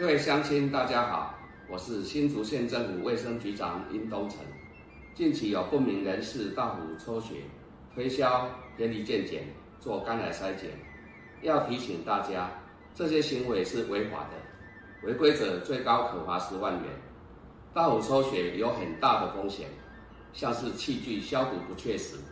各位乡亲，大家好，我是新竹县政府卫生局长殷东成。近期有不明人士到府抽血、推销偏离健检、做肝癌筛检，要提醒大家，这些行为是违法的，违规者最高可罚10万元。到府抽血有很大的风险，像是器具消毒不确实、